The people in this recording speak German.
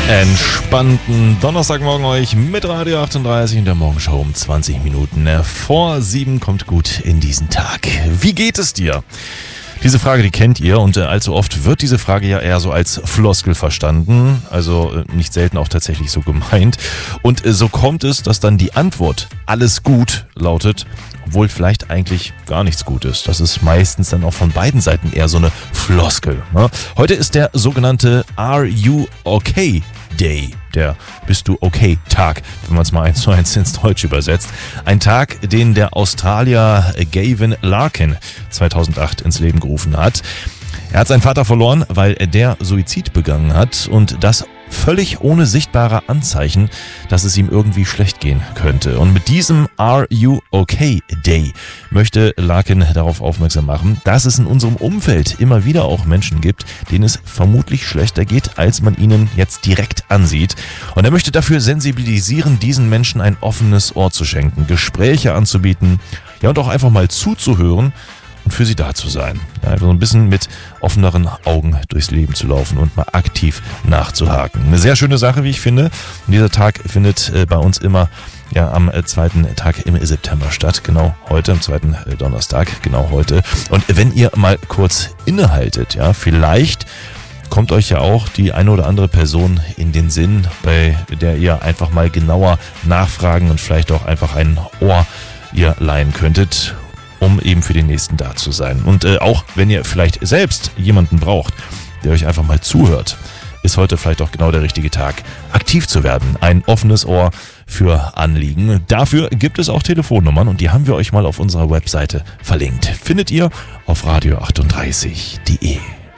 Entspannten Donnerstagmorgen euch mit Radio 38 in der Morgenshow um 20 Minuten vor 7 kommt gut in diesen Tag. Wie geht es dir? Diese Frage, die kennt ihr und allzu oft wird diese Frage ja eher so als Floskel verstanden, also nicht selten auch tatsächlich so gemeint. Und so kommt es, dass dann die Antwort alles gut lautet, obwohl vielleicht eigentlich gar nichts gut ist. Das ist meistens dann auch von beiden Seiten eher so eine Floskel. Ne? Heute ist der sogenannte Are You Okay Day, der Bist du okay Tag, wenn man es mal 1:1 ins Deutsch übersetzt. Ein Tag, den der Australier Gavin Larkin 2008 ins Leben gerufen hat. Er hat seinen Vater verloren, weil der Suizid begangen hat und das völlig ohne sichtbare Anzeichen, dass es ihm irgendwie schlecht gehen könnte. Und mit diesem Are You Okay Day möchte Larkin darauf aufmerksam machen, dass es in unserem Umfeld immer wieder auch Menschen gibt, denen es vermutlich schlechter geht, als man ihnen jetzt direkt ansieht. Und er möchte dafür sensibilisieren, diesen Menschen ein offenes Ohr zu schenken, Gespräche anzubieten, ja und auch einfach mal zuzuhören und für sie da zu sein. Ja, einfach so ein bisschen mit offeneren Augen durchs Leben zu laufen und mal aktiv nachzuhaken. Eine sehr schöne Sache, wie ich finde. Und dieser Tag findet bei uns immer am zweiten Tag im September statt. Genau heute, am zweiten Donnerstag, genau heute. Und wenn ihr mal kurz innehaltet, ja, vielleicht kommt euch ja auch die eine oder andere Person in den Sinn, bei der ihr einfach mal genauer nachfragen und vielleicht auch einfach ein Ohr ihr leihen könntet, um eben für den Nächsten da zu sein. Und auch wenn ihr vielleicht selbst jemanden braucht, der euch einfach mal zuhört, ist heute vielleicht auch genau der richtige Tag, aktiv zu werden. Ein offenes Ohr für Anliegen. Dafür gibt es auch Telefonnummern und die haben wir euch mal auf unserer Webseite verlinkt. Findet ihr auf radio38.de.